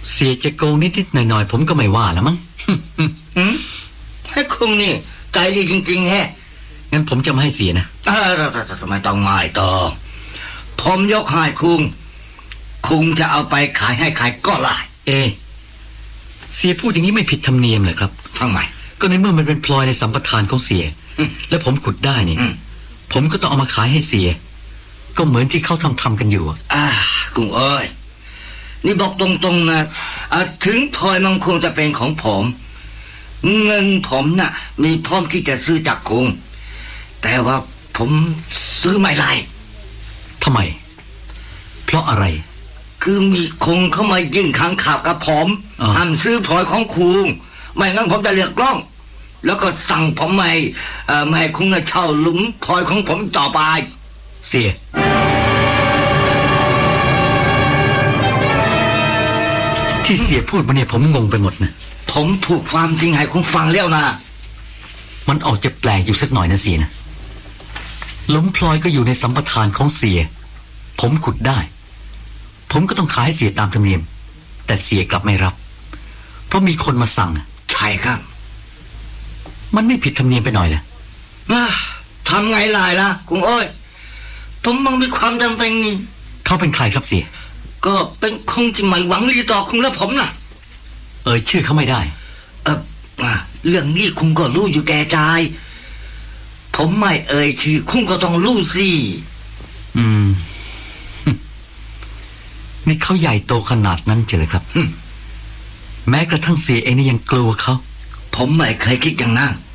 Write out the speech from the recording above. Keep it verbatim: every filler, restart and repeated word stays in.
เสียจะโกงนิดๆหน่อยๆผมก็ไม่ว่าแล้วมั้งอืมให้คุงนี่ใจดีจริงๆแฮะงั้นผมจะไม่ให้เสียนะเออทำไมต้องไม่ต่อผมยกให้คุงคุงจะเอาไปขายให้ใครก็ได้เอเสียพูดอย่างนี้ไม่ผิดธรรมเนียมเลยครับทำไมก็ในเมื่อมันเป็นพลอยในสัมปทานของเสียแล้วผมขุดได้นี่ผมก็ต้องเอามาขายให้เสียก็เหมือนที่เขาทำทำกันอยู่อ่ากุ้งเอ้ยนี่บอกตรงๆนะถึงพลอยมันคงจะเป็นของผมเงินผมน่ะมีพร้อมที่จะซื้อจากกุ้งแต่ว่าผมซื้อไม่ได้ทำไมเพราะอะไรคือมีคงเข้ามายื่นค้างข่าวกับผมห้ามซื้อพลอยของคุงไม่งั้นผมจะเรียกกล้องแล้วก็สั่งผมไม่ไม่ให้คุงเช่าหลุมพลอยของผมต่อไปเสียที่เสียพูดมาเนี่ยผมงงไปหมดนะผมพูดความจริงให้คุณฟังแล้วนะมันออกจะแปลกอยู่สักหน่อยนะเสียนะหลุมพลอยก็อยู่ในสัมปทานของเสียผมขุดได้ผมก็ต้องขายให้เสียตามธรรมเนียมแต่เสียกลับไม่รับเพราะมีคนมาสั่งใช่ครับมันไม่ผิดธรรมเนียมไปหน่อยเหรอทำไงลายล่ะคุณโอ้ยผมมันมีความจำเป็นเขาเป็นใครครับเสียก็เป็นคงจะไม่หวังดีต่อคุณและผมนะเอ่ยชื่อเขาไม่ได้เออเรื่องนี้คุณก็รู้อยู่แก่ใจผมไม่เอ่ยชื่อคุณก็ต้องรู้สิอืมนี่เขาใหญ่โตขนาดนั้นเจอเลยครับแม้กระทั่งเสียเองนี่ยังกลัวเขาผมไม่เคยคิดอย่างนั้น